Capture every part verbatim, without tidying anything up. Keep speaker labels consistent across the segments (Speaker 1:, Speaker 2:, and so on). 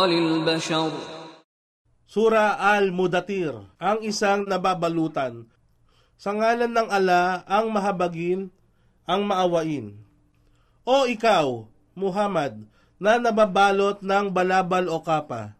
Speaker 1: للبشر
Speaker 2: Sura Al-Mudathir, ang isang nababalutan. Sa ngalan ng ala, ang mahabagin, ang maawain. O ikaw, Muhammad, na nababalot ng balabal o kapa.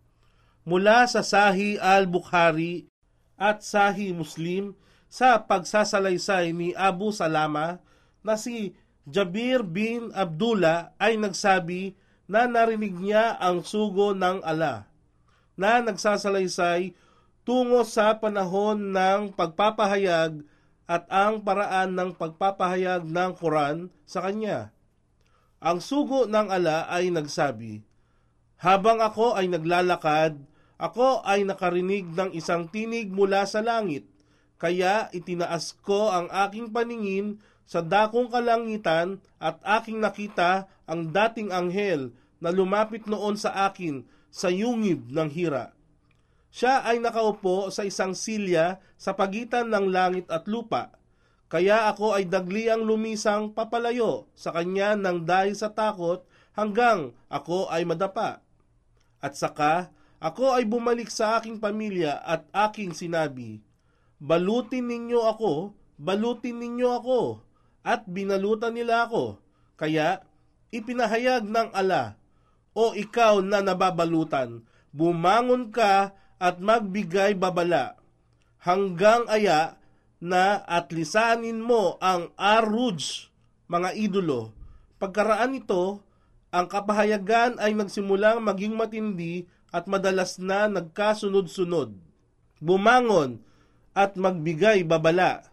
Speaker 2: Mula sa Sahih Al-Bukhari at Sahih Muslim sa pagsasalaysay ni Abu Salama na si Jabir bin Abdullah ay nagsabi na narinig niya ang sugo ng ala na nagsasalaysay tungo sa panahon ng pagpapahayag at ang paraan ng pagpapahayag ng Quran sa kanya. Ang sugo ng ala ay nagsabi, habang ako ay naglalakad, ako ay nakarinig ng isang tinig mula sa langit, kaya itinaas ko ang aking paningin sa dakong kalangitan at aking nakita ang dating anghel na lumapit noon sa akin sa yungib ng hira. Siya ay nakaupo sa isang silya sa pagitan ng langit at lupa, kaya ako ay dagliang lumisang papalayo sa kanya ng dahil sa takot hanggang ako ay madapa. At saka, ako ay bumalik sa aking pamilya at aking sinabi, balutin ninyo ako, balutin ninyo ako, at binalutan nila ako. Kaya, ipinahayag ng ala, o ikaw na nababalutan, bumangon ka at magbigay babala, hanggang aya na at lisanin mo ang Ar-Ruj, mga idolo. Pagkaraan nito, ang kapahayagan ay nagsimulang maging matindi at madalas na nagkasunod-sunod. Bumangon at magbigay babala,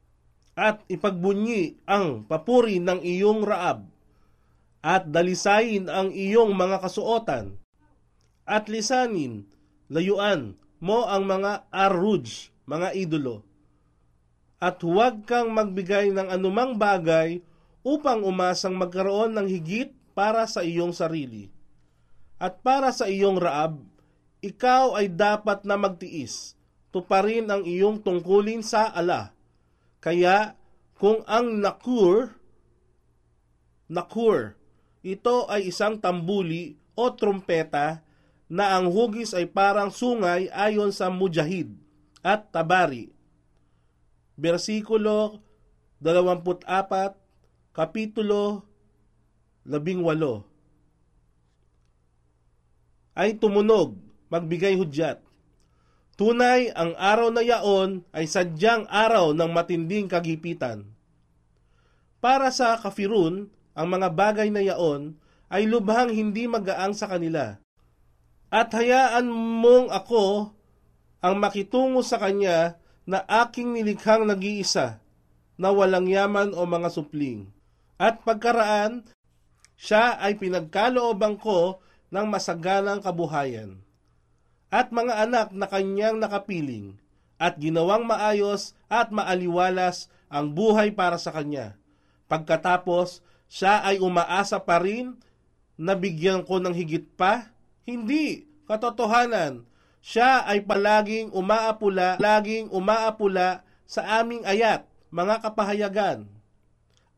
Speaker 2: at ipagbunyi ang papuri ng iyong Raab, at dalisayin ang iyong mga kasuotan, at lisanin, layuan mo ang mga Ar-Ruj, mga idolo. At huwag kang magbigay ng anumang bagay upang umasang magkaroon ng higit para sa iyong sarili. At para sa iyong Raab, ikaw ay dapat na magtiis, tuparin ang iyong tungkulin sa ala. Kaya kung ang nakur, nakur, ito ay isang tambuli o trumpeta na ang hugis ay parang sungay ayon sa Mujahid at Tabari. Versikulo dalawampu't apat, Kapitulo labing walo. Ay tumunog, magbigay hudyat. Tunay, ang araw na yaon ay sadyang araw ng matinding kagipitan. Para sa kafirun, ang mga bagay na yaon ay lubhang hindi magaang sa kanila. At hayaan mong ako ang makitungo sa kanya na aking nilikhang nag-iisa, na walang yaman o mga supling. At pagkaraan, siya ay pinagkalooban ko ng masaganang kabuhayan. At mga anak na kanyang nakapiling, at ginawang maayos at maaliwalas ang buhay para sa kanya. Pagkatapos, siya ay umaasa pa rin na bigyan ko ng higit pa? Hindi, katotohanan. Siya ay palaging umaapula, laging umaapula sa aming ayat, mga kapahayagan.